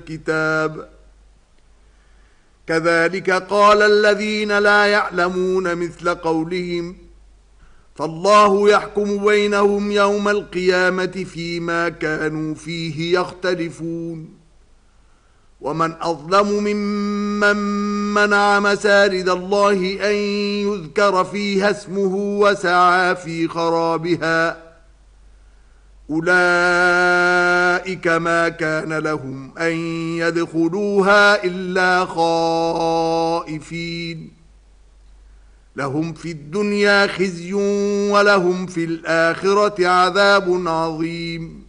الكتاب كذلك قال الذين لا يعلمون مثل قولهم فالله يحكم بينهم يوم القيامة فيما كانوا فيه يختلفون ومن أظلم ممن منع مساجد الله أن يذكر فيها اسمه وسعى في خرابها أولئك ما كان لهم أن يدخلوها إلا خائفين لهم في الدنيا خزي ولهم في الآخرة عذاب عظيم